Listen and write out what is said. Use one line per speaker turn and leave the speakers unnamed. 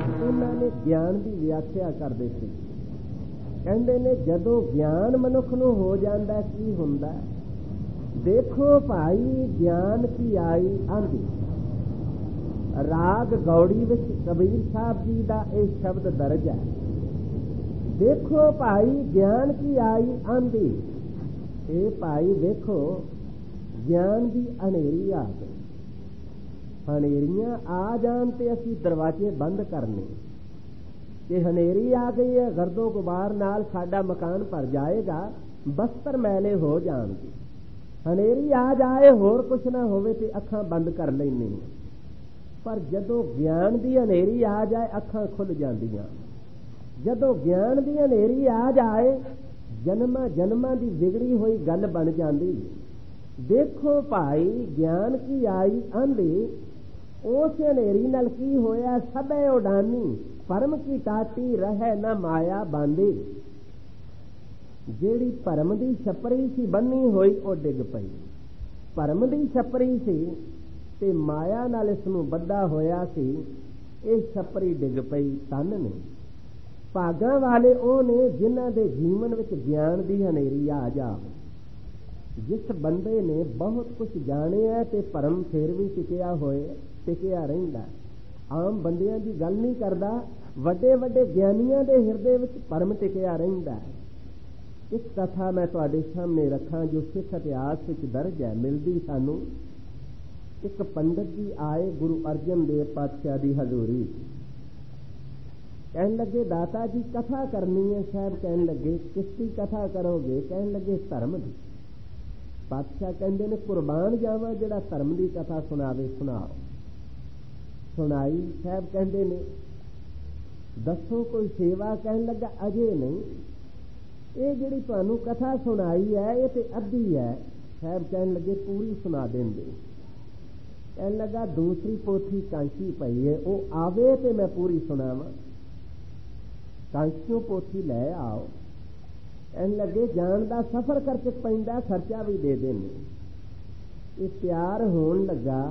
ਉਹਨਾਂ ਨੇ ਗਿਆਨ ਦੀ ਵਿਆਖਿਆ ਕਰਦੇ ਸੀ। ਕਹਿੰਦੇ ਨੇ ਜਦੋਂ ਗਿਆਨ ਮਨੁੱਖ ਨੂੰ ਹੋ ਜਾਂਦਾ ਕੀ ਹੁੰਦਾ? ਦੇਖੋ ਭਾਈ ਗਿਆਨ ਕੀ ਆਈ ਆਂਦੀ। ਰਾਗ ਗੌੜੀ ਵਿੱਚ ਕਬੀਰ ਸਾਹਿਬ ਜੀ ਦਾ ਇਹ ਸ਼ਬਦ ਦਰਜ ਹੈ। ਦੇਖੋ ਭਾਈ ਗਿਆਨ ਕੀ ਆਈ ਆਂਦੀ। ਇਹ ਭਾਈ ਵੇਖੋ ਗਿਆਨ ਦੀ ਹਨੇਰੀ ਆ ਗਈ। ਹਨੇਰੀਆਂ ਆ ਜਾਣ ਤੇ ਅਸੀਂ ਦਰਵਾਜ਼ੇ ਬੰਦ ਕਰਨੇ ਕਿ ਹਨੇਰੀ ਆ ਗਈ ਹੈ, ਗਰਦੋ ਗੁਬਾਰ ਨਾਲ ਸਾਡਾ ਮਕਾਨ ਭਰ ਜਾਏਗਾ, ਬਸਤਰ ਮੈਲੇ ਹੋ ਜਾਣਗੇ। ਹਨੇਰੀ ਆ ਜਾਏ ਹੋਰ ਕੁਛ ਨਾ ਹੋਵੇ ਤੇ ਅੱਖਾਂ ਬੰਦ ਕਰ ਲੈਂਦੇ ਹਾਂ। ਪਰ ਜਦੋਂ ਗਿਆਨ ਦੀ ਹਨੇਰੀ ਆ ਜਾਏ ਅੱਖਾਂ ਖੁੱਲ ਜਾਂਦੀਆਂ। ਜਦੋਂ ਗਿਆਨ ਦੀ ਹਨੇਰੀ ਆ ਜਾਏ ਜਨਮਾਂ ਜਨਮਾਂ ਦੀ ਵਿਗੜੀ ਹੋਈ ਗੱਲ ਬਣ ਜਾਂਦੀ। ਦੇਖੋ ਭਾਈ ਗਿਆਨ ਕੀ ਆਈ ਆਂਦੀ। ਉਸ ਹਨੇਰੀ ਨਾਲ ਕੀ ਹੋਇਆ? ਸਭੇ ਉਡਾਨੀ ਭਰਮ ਕੀ ਟਾਟੀ ਰਹਿ ਨਾ ਮਾਇਆ ਬਾਂਦੀ। ਜਿਹੜੀ ਭਰਮ ਦੀ ਛਪਰੀ ਸੀ ਬੰਨੀ ਹੋਈ ਉਹ ਡਿੱਗ ਪਈ। ਭਰਮ ਦੀ ਛਪਰੀ ਸੀ ਤੇ ਮਾਇਆ ਨਾਲ ਇਸ ਨੂੰ ਬੱਧਾ ਹੋਇਆ ਸੀ। ਇਹ ਛਪਰੀ ਡਿੱਗ ਪਈ। ਧੰਨ ਨੇ ਭਾਗਾਂ ਵਾਲੇ ਉਹ ਨੇ ਜਿਨ੍ਹਾਂ ਦੇ ਜੀਵਨ ਵਿੱਚ ਗਿਆਨ ਦੀ ਹਨੇਰੀ ਆ ਜਾਵੇ। ਜਿਸ ਬੰਦੇ ਨੇ ਬਹੁਤ ਕੁਝ ਜਾਣਿਆ ਤੇ ਭਰਮ ਫਿਰ ਵੀ ਟਿਕਿਆ ਰਹਿੰਦਾ। ਆਮ ਬੰਦਿਆਂ ਦੀ ਗੱਲ ਨਹੀਂ ਕਰਦਾ, ਵੱਡੇ ਵੱਡੇ ਗਿਆਨੀਆਂ ਦੇ ਹਿਰਦੇ ਵਿੱਚ ਭਰਮ ਟਿਕਿਆ ਰਹਿੰਦਾ। ਇੱਕ ਕਥਾ ਮੈਂ ਤੁਹਾਡੇ ਸਾਹਮਣੇ ਰੱਖਾਂ ਜੋ ਸਿੱਖ ਇਤਿਹਾਸ ਵਿੱਚ ਦਰਜ ਹੈ, ਮਿਲਦੀ ਸਾਨੂੰ। ਇੱਕ ਪੰਡਤ ਜੀ ਆਏ ਗੁਰੂ ਅਰਜਨ ਦੇਵ ਪਾਤਸ਼ਾਹ ਦੀ ਹਜ਼ੂਰੀ। ਕਹਿਣ ਲੱਗੇ ਦਾਤਾ ਜੀ ਕਥਾ ਕਰਨੀ ਹੈ। ਸਾਹਿਬ ਕਹਿਣ ਲੱਗੇ ਕਿਸ ਦੀ ਕਥਾ ਕਰੋਗੇ? ਕਹਿਣ ਲੱਗੇ ਧਰਮ ਦੀ। ਪਾਤਸ਼ਾਹ ਕਹਿੰਦੇ ਨੇ ਕੁਰਬਾਨ ਜਾਵਾਂ ਜਿਹੜਾ ਧਰਮ ਦੀ ਕਥਾ ਸੁਣਾਵੇ। ਸੁਣਾਓ। ਸੁਣਾਈ। ਸਾਹਿਬ ਕਹਿੰਦੇ ਨੇ ਦੱਸੋ ਕੋਈ ਸੇਵਾ? ਕਹਿਣ ਲੱਗਾ ਅਜੇ ਨਹੀਂ, ਇਹ ਜਿਹੜੀ ਤੁਹਾਨੂੰ ਕਥਾ ਸੁਣਾਈ ਹੈ ਇਹ ਤੇ ਅੱਧੀ ਹੈ। ਸਾਹਿਬ ਕਹਿਣ ਲੱਗੇ ਪੂਰੀ ਸੁਣਾ ਦਿੰਦੇ। ਕਹਿਣ ਲੱਗਾ ਦੂਸਰੀ ਪੋਥੀ ਕਾਂਚੀ ਪਈ ਹੈ, ਉਹ ਆਵੇ ਤੇ ਮੈਂ ਪੂਰੀ ਸੁਣਾਵਾਂ। ਕਾਂਚੀਓ ਪੋਥੀ ਲੈ ਆਓ। ਕਹਿਣ ਲੱਗੇ ਜਾਣ ਦਾ ਸਫ਼ਰ ਖਰਚ ਪੈਂਦਾ, ਖਰਚਾ ਵੀ ਦੇ ਦੇਣੇ। ਇਹ ਤਿਆਰ ਹੋਣ ਲੱਗਾ